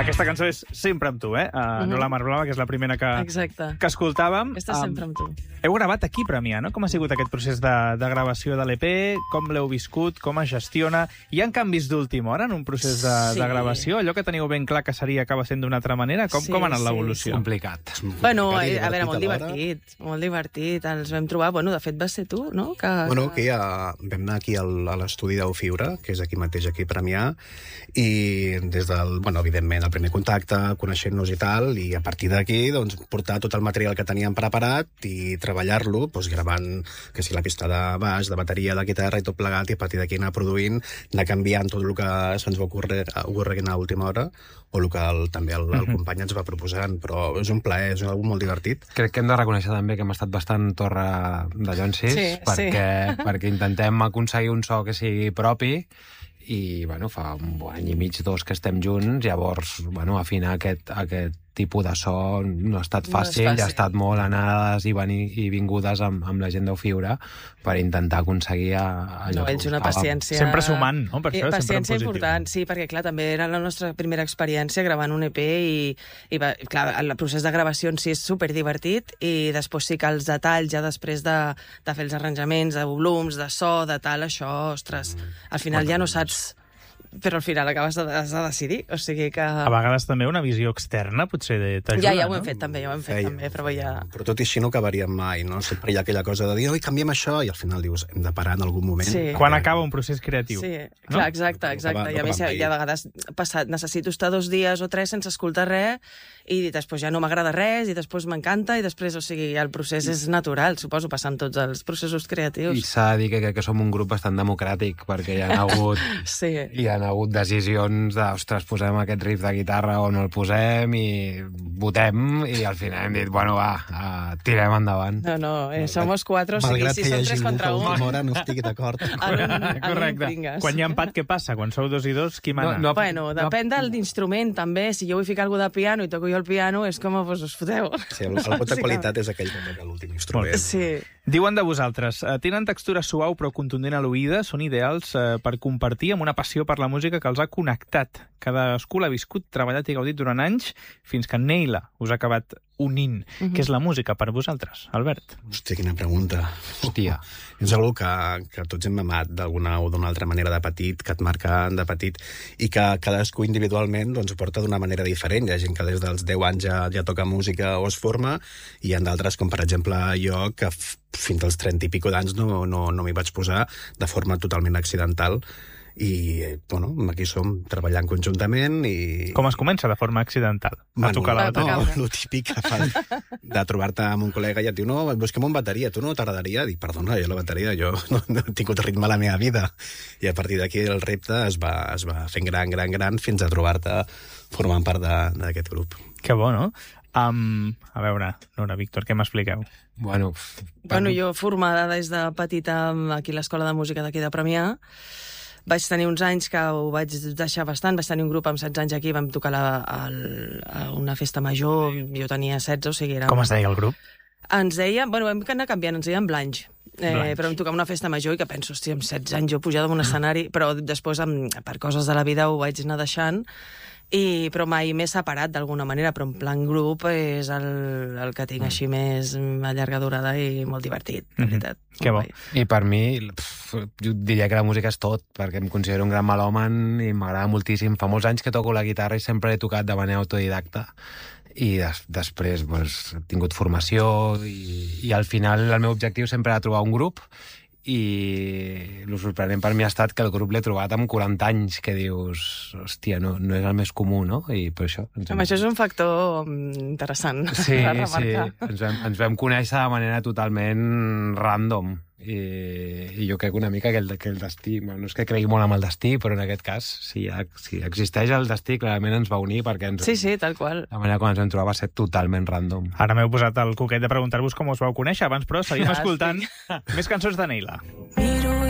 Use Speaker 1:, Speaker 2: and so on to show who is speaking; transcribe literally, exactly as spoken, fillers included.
Speaker 1: Aquesta cançó és Sempre amb tu, eh? Uh, mm-hmm. No la Mar Blava, que és la primera que,
Speaker 2: Exacte.
Speaker 1: que escoltàvem.
Speaker 2: Aquesta um, Sempre amb tu.
Speaker 1: Heu gravat aquí, Premià, no? Com ha sigut aquest procés de, de gravació de l'E P? Com l'heu viscut? Com es gestiona? Hi ha canvis d'última hora en un procés de, sí. de gravació? Allò que teniu ben clar que seria acaba sent d'una altra manera? Com,
Speaker 2: sí,
Speaker 1: com ha anat
Speaker 2: sí,
Speaker 1: l'evolució?
Speaker 2: Sí.
Speaker 3: Complicat.
Speaker 2: Bueno, a veure, molt divertit. Molt divertit. Ens vam trobar... Bueno, de fet, vas ser tu, no? Que,
Speaker 4: bueno, que ja vam anar aquí al, a l'estudi d'Eufiura, que és aquí mateix, aquí a Premià, i des del... Bueno, evidentment, el primer contacte, coneixent-nos i tal, i a partir d'aquí, doncs, portar tot el material que teníem preparat i treballar-lo, doncs, gravant, que si la pista de baix, de bateria, de guitarra i tot plegat, i a partir d'aquí anar produint, anar canviant tot el que se'ns va ocórrer a última hora, o el que el, també el, el company ens va proposant, però és un plaer, és algo molt divertit.
Speaker 3: Crec que hem de reconèixer també que hem estat bastant torre de Llonsis,
Speaker 2: sí,
Speaker 3: perquè,
Speaker 2: sí.
Speaker 3: perquè intentem aconseguir un so que sigui propi, i bueno, fa un any i mig, dos que estem junts, llavors bueno, afinar aquest, aquest tipus de so no ha estat fàcil, no fàcil. Ha estat molt anades i, venir, i vingudes amb, amb la gent d'Eufiura per intentar aconseguir allò.
Speaker 2: No, ells una paciència...
Speaker 1: Sempre sumant, no? Per això,
Speaker 2: paciència
Speaker 1: sempre
Speaker 2: important, sí, perquè clar, també era la nostra primera experiència gravant un E P i, i clar, el procés de gravació en si és superdivertit i després sí que els detalls, ja després de, de fer els arranjaments, de volums, de so, de tal, això, ostres, al final ja no saps... Però al final acabes de, de decidir, o sigui que...
Speaker 1: A vegades també una visió externa potser t'ajuda,
Speaker 2: ja, ja ho hem
Speaker 1: no?
Speaker 2: fet també, ja ho hem fet
Speaker 4: Feia,
Speaker 2: també, però ja...
Speaker 4: Però tot i així no acabaríem mai, no? Sempre hi ha aquella cosa de dir, oi, canviem això, i al final dius, hem de parar en algun moment.
Speaker 2: Sí.
Speaker 1: Quan acaba un procés creatiu.
Speaker 2: Sí,
Speaker 1: no?
Speaker 2: clar, exacte, exacte. No I a més, hi ha vegades passat, necessito estar dos dies o tres sense escoltar res, i després ja no m'agrada res, i després m'encanta, i després, o sigui, el procés és natural, suposo, passar amb tots els processos creatius.
Speaker 3: I s'ha de dir que, que som un grup bastant democràtic, perquè hi ha hagut,
Speaker 2: sí.
Speaker 3: hi ha hagut decisions de, ostres, posem aquest riff de guitarra o no el posem, i votem, i al final hem dit, bueno, va, uh, tirem endavant.
Speaker 2: No, no, eh, somos quatre, o sigui, si som tres contra un...
Speaker 4: Malgrat que hi hagi algú que a última hora no estigui d'acord.
Speaker 1: Correcte. Quan hi ha empat, què passa? Quan sou dos i dos, qui mana?
Speaker 3: No, no,
Speaker 2: bueno, depèn no, de l'instrument, també. Si jo vull ficar algú de piano i toco jo el piano, és com, pues, us foteu.
Speaker 4: Sí, el, el pot de qualitat és aquell que toca l'últim instrument.
Speaker 2: Sí.
Speaker 1: Diuen de vosaltres, eh, tenen textura suau però contundent a l'oïda, són ideals eh, per compartir amb una passió per la música que els ha connectat. Cadascú l'ha viscut, treballat i gaudit durant anys, fins que Neila us ha acabat unint. Mm-hmm. Què és la música per vosaltres, Albert?
Speaker 4: Hòstia, quina pregunta.
Speaker 3: Hòstia.
Speaker 4: És una que, que tots hem amat d'alguna o d'una altra manera de petit, que et marca de petit, i que cadascú individualment doncs, ho porta d'una manera diferent. Hi ha gent que des dels deu anys ja, ja toca música o es forma, i hi ha d'altres, com per exemple jo, que fins als trenta i pico d'anys no, no, no m'hi vaig posar de forma totalment accidental. I, bueno, aquí som treballant conjuntament i...
Speaker 1: Com es comença de forma accidental? A
Speaker 4: bueno,
Speaker 1: tocar la bateria?
Speaker 4: No, el típic que fas de trobar-te amb un col·lega i et diu, no, busquem un bateria, tu no t'agradaria? Dic, perdona, jo la bateria, jo no, no he tingut ritme a la meva vida. I a partir d'aquí el repte es va, es va fent gran, gran, gran, fins a trobar-te formant part d'aquest grup.
Speaker 1: Que bo, no? Um, a veure, Nora, Víctor, què m'expliqueu?
Speaker 3: Bueno,
Speaker 2: bueno, jo formada des de petita aquí a l'Escola de Música d'aquí de Premià, vaig tenir uns anys que ho vaig deixar bastant, vaig tenir un grup amb setze anys aquí, vam tocar la, el, a una festa major, jo tenia setze, o sigui... Era...
Speaker 1: Com es deia el grup?
Speaker 2: Ens deia, bueno, vam anar canviant, ens deien Blanche, eh,
Speaker 1: Blanche.
Speaker 2: Però vam tocar una festa major i que penso, hòstia, amb setze anys jo pujada en un escenari, però després, amb, per coses de la vida, ho vaig anar deixant, i, però mai m'he separat d'alguna manera, però en plan grup és el, el que tinc així més a llarga durada i molt divertit, de veritat.
Speaker 1: Mm-hmm. Que bo.
Speaker 3: I per mi, pf, jo diria que la música és tot, perquè em considero un gran melòman i m'agrada moltíssim. Fa molts anys que toco la guitarra i sempre he tocat de manera autodidacta. I des, després pues, he tingut formació i, i al final el meu objectiu sempre era trobar un grup, i el sorprenent per mi ha estat que el grup l'he trobat amb quaranta anys, que dius, hòstia, no, no és el més comú, no? I per això... Ens hem...
Speaker 2: Això és un factor interessant
Speaker 3: sí,
Speaker 2: a remarcar.
Speaker 3: Sí, ens vam, ens vam conèixer de manera totalment random. I, i jo crec una mica que el, que el destí, bueno, no és que cregui molt amb el destí, però en aquest cas, si, si existeix el destí, clarament ens va unir, perquè ens,
Speaker 2: sí, sí, tal qual.
Speaker 3: la manera com ens vam trobar va ser totalment random.
Speaker 1: Ara m'heu posat el coquet de preguntar-vos com us vau conèixer abans, però seguim escoltant més cançons de Neila.
Speaker 5: Miro